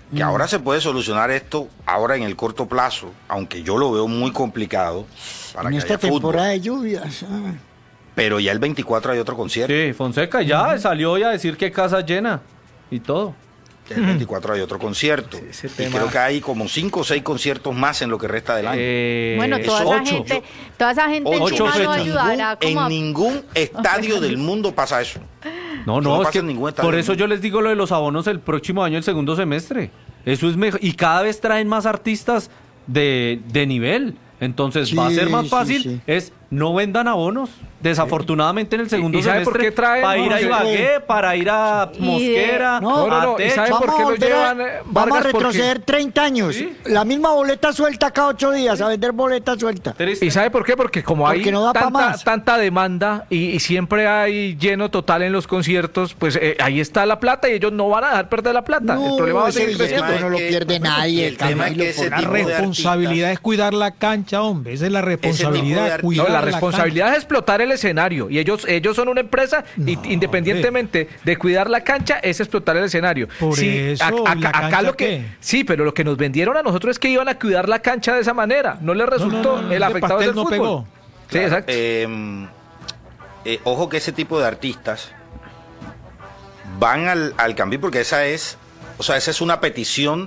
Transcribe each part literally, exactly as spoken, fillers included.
que mm. ahora se puede solucionar esto ahora en el corto plazo, aunque yo lo veo muy complicado para en que esta haya temporada fútbol. de lluvias. Ah. Pero ya el veinticuatro hay otro concierto. Sí, Fonseca ya uh-huh. salió hoy a decir que casa llena y todo. El veinticuatro hay otro concierto. Sí, y tema... creo que hay como cinco o seis conciertos más en lo que resta del año. Eh, bueno, toda esa, ocho, gente, toda esa gente ocho, encima no ayudará. En como ningún a... estadio del mundo pasa eso. No, no, no es que por eso yo les digo lo de los abonos el próximo año, el segundo semestre. Eso es mejor. Y cada vez traen más artistas de, de nivel. Entonces sí, va a ser más fácil. Sí, sí. Es no vendan abonos. Desafortunadamente en el segundo ¿Y, y sabe semestre por qué traen? para ir no, a Ibagué, sí. para ir a Mosquera, no, no, no, a ¿y sabe por qué lo llevan? A, vamos a retroceder porque... treinta años. ¿Sí? La misma boleta suelta cada ocho días, ¿sí? A vender boleta suelta. ¿Y sabe por qué? Porque como porque hay no tanta, tanta demanda y, y siempre hay lleno total en los conciertos, pues eh, ahí está la plata y ellos no van a dejar perder la plata. No, el problema va a seguir creciendo. No lo pierde nadie. El tema es que ese la responsabilidad es cuidar la cancha, hombre. Esa es la responsabilidad. Cuidar no, la responsabilidad la es explotar el escenario y ellos ellos son una empresa no, y independientemente hombre. de cuidar la cancha es explotar el escenario. Por sí, eso, a, a, ¿la acá lo que qué? sí, pero lo que nos vendieron a nosotros es que iban a cuidar la cancha de esa manera. No les resultó. No, no, no, el afectado del no fútbol. Pegó. Sí, claro, exacto. Eh, eh, ojo que ese tipo de artistas van al, al Campín porque esa es, o sea, esa es una petición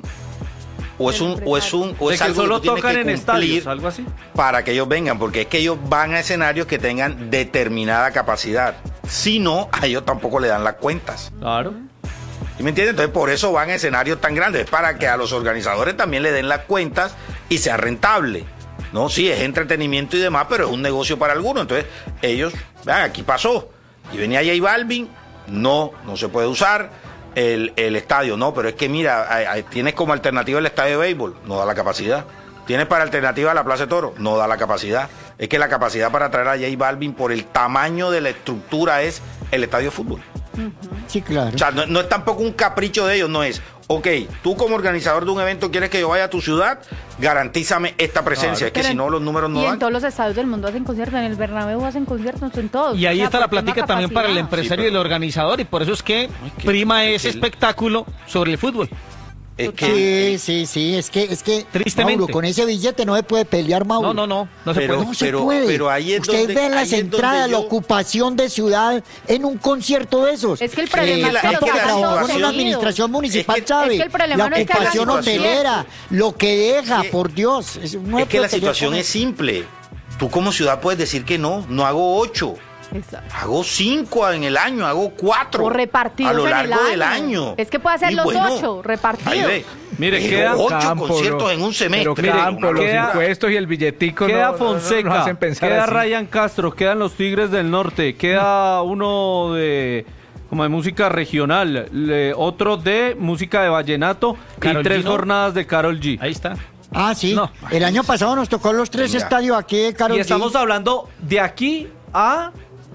o es un o es un o es algo que solo que tú tocan tienes que en estadios, algo así, para que ellos vengan, porque es que ellos van a escenarios que tengan determinada capacidad. Si no, a ellos tampoco le dan las cuentas. Claro. ¿Sí me entiendes? Entonces por eso van a escenarios tan grandes, es para que a los organizadores también le den las cuentas y sea rentable. No, sí, es entretenimiento y demás, pero es un negocio para algunos. Entonces, ellos, vean, aquí pasó. Y venía J Balvin, no, no se puede usar el, el estadio, no, pero es que mira, hay, hay, tienes como alternativa el estadio de béisbol, no da la capacidad. Tienes para alternativa la Plaza de Toro, no da la capacidad. Es que la capacidad para traer a J Balvin por el tamaño de la estructura es el estadio de fútbol. Uh-huh. Sí, claro. O sea, no, no es tampoco un capricho de ellos, no es, ok, tú como organizador de un evento quieres que yo vaya a tu ciudad, garantízame esta presencia, claro. Es que si no los números no y dan. Y en todos los estadios del mundo hacen conciertos, en el Bernabéu hacen conciertos, en todos. Y ahí o sea, está la plática también para el empresario sí, pero... y el organizador, y por eso es que Ay, que, prima ese el... espectáculo sobre el fútbol. Es que, sí, sí, sí, es que, es que, tristemente, Mauro, con ese billete no se puede pelear, Mauro. No, no, no, no se pero, puede. No se pero, puede. Pero ahí es Ustedes donde, ven las ahí entradas, yo... la ocupación de ciudad en un concierto de esos. Es que el problema eh, es que tanto lo que que trabajó en la administración municipal, es que, ¿sabe? Es que el problema la no es que ocupación hotelera, lo que deja, es que, por Dios. Es, no es que la situación es simple. Tú como ciudad puedes decir que no, no hago ocho. Exacto. Hago cinco en el año, hago cuatro o repartidos a lo largo en el del año. año. Es que puede hacer y los bueno, ocho repartidos. Ahí ve. Mire, Pero queda ocho campo, conciertos no. en un semestre. Pero campo, los queda, impuestos y el billetico queda no, Fonseca, no, no hacen pensar queda así. Ryan Castro, quedan los Tigres del Norte, queda uno de como de música regional, le, otro de música de vallenato Karol y tres G, ¿no? jornadas de Karol G. Ahí está. Ah, sí. No. El año pasado nos tocó los tres Mira. estadios aquí de Karol G. Y estamos hablando de aquí a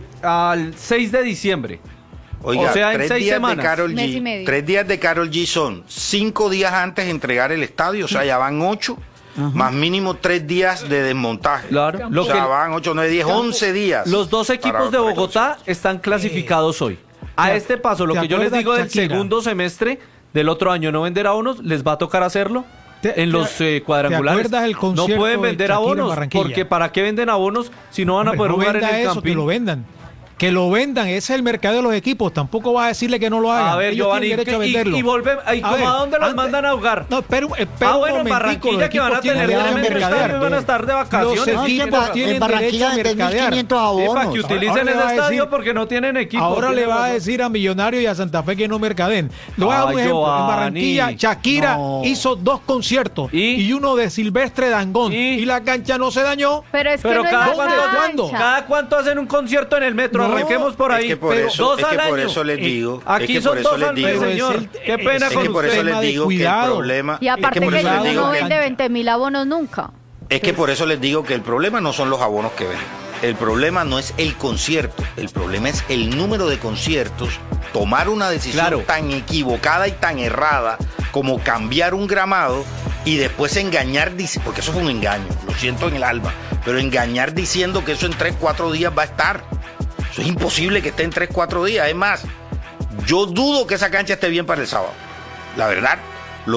al seis de diciembre. Oiga, o sea, en tres seis días semanas. De Karol G, tres días de Karol G son cinco días antes de entregar el estadio, o sea, ya van ocho, uh-huh. más mínimo tres días de desmontaje. Claro. Lo o sea, que van ocho, nueve, diez, once días. Los dos equipos de Bogotá están clasificados hoy. A este paso, lo que yo les digo del segundo semestre del otro año no vender abonos, les va a tocar hacerlo. Te, en los eh, cuadrangulares no pueden vender abonos porque para qué venden abonos si no van a poder jugar en el eso, Campín. Que lo vendan, que lo vendan, ese es el mercado de los equipos. Tampoco vas a decirle que no lo hagan. A ver, Giovanni, y, y, y volvemos, ¿y a, ver, a dónde los antes, mandan a jugar? No, pero, pero ah, bueno, en Barranquilla que van a tener tremendo estadio, van a estar de vacaciones. Los equipos tienen en Barranquilla derecho a mercadear. abonos. Para que utilicen el estadio decir, porque no tienen equipo. Ahora le va a decir a Millonarios y a Santa Fe que no mercaden. Le voy a dar un ejemplo. En Barranquilla, Shakira no. hizo dos conciertos ¿Y? y uno de Silvestre Dangond. ¿Y? y la cancha no se dañó. Pero es que pero no cada, es cuánto, ¿cuándo? cada cuánto hacen un concierto en el metro. Arranquemos por ahí. Es que por, pero eso, dos es que al por año. eso les digo. Aquí es que son por eso dos les al digo, mes, señor. el, Qué pena es con que por eso les digo cuidado. que el problema. Y aparte es que, que, que uno no que, vende veinte mil abonos nunca. Es que por eso les digo que el problema no son los abonos que venden. El problema no es el concierto. El problema es el número de conciertos. Tomar una decisión claro. tan equivocada y tan errada como cambiar un gramado y después engañar, porque eso fue un engaño, lo siento en el alma, pero engañar diciendo que eso en tres, cuatro días va a estar. Eso es imposible que esté en tres, cuatro días. Es más, yo dudo que esa cancha esté bien para el sábado. La verdad,